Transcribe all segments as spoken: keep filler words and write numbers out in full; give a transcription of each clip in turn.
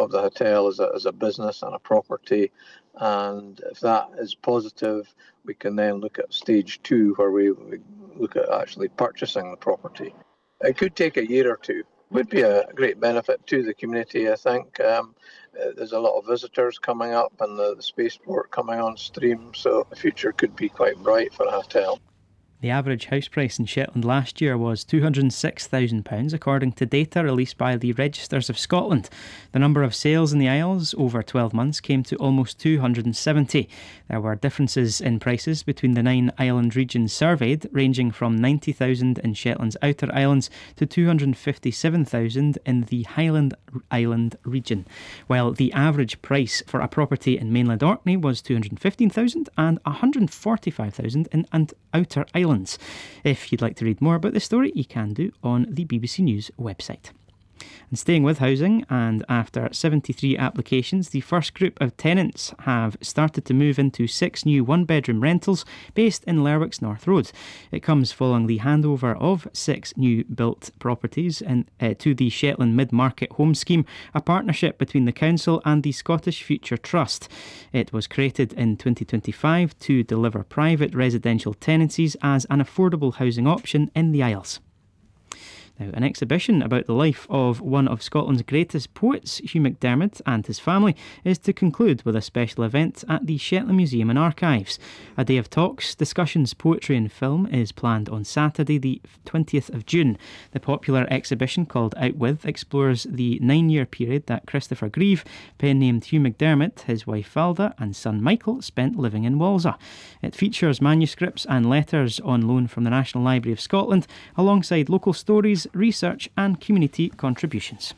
of the hotel as a, as a business and a property. And if that is positive, we can then look at stage two, where we, we look at actually purchasing the property. It could take a year or two. Would be a great benefit to the community, I think. Um, there's a lot of visitors coming up and the, the spaceport coming on stream, so the future could be quite bright for a hotel. The average house price in Shetland last year was two hundred six thousand pounds, according to data released by the Registers of Scotland. The number of sales in the Isles over twelve months came to almost two hundred seventy. There were differences in prices between the nine island regions surveyed, ranging from ninety thousand in Shetland's outer islands to two hundred fifty-seven thousand in the Highland Island region, while the average price for a property in mainland Orkney was two hundred fifteen thousand and one hundred forty-five thousand in and outer islands. If you'd like to read more about this story, you can do on the B B C News website. And staying with housing, and after seventy-three applications, the first group of tenants have started to move into six new one-bedroom rentals based in Lerwick's North Road. It comes following the handover of six new built properties in, uh, to the Shetland Mid-Market Home Scheme, a partnership between the council and the Scottish Future Trust. It was created in twenty twenty-five to deliver private residential tenancies as an affordable housing option in the Isles. Now, an exhibition about the life of one of Scotland's greatest poets, Hugh MacDiarmid, and his family is to conclude with a special event at the Shetland Museum and Archives. A day of talks, discussions, poetry and film is planned on Saturday the twentieth of June. The popular exhibition called Out With explores the nine-year period that Christopher Grieve, pen-named Hugh MacDiarmid, his wife Valda and son Michael spent living in Walsa. It features manuscripts and letters on loan from the National Library of Scotland, alongside local stories, research and community contributions.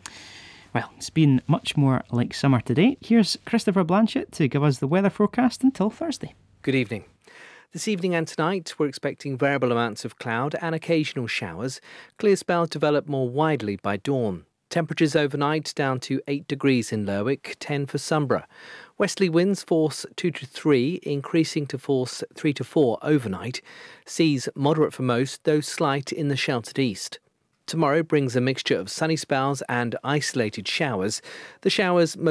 Well, it's been much more like summer today. Here's Christopher Blanchett to give us the weather forecast until Thursday. Good evening. This evening and tonight, we're expecting variable amounts of cloud and occasional showers. Clear spells develop more widely by dawn. Temperatures overnight down to eight degrees in Lerwick, ten for Sunborough. Westerly winds force two to three, increasing to force three to four overnight. Seas moderate for most, though slight in the sheltered east. Tomorrow brings a mixture of sunny spells and isolated showers. The showers